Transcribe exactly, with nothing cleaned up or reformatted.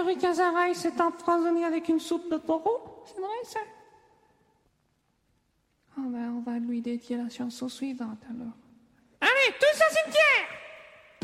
Henri Cazaray s'est empoisonné avec une soupe de taureau. C'est vrai, ça? Ah ben, on va lui dédier la chanson suivante, alors. Allez, tous au cimetière!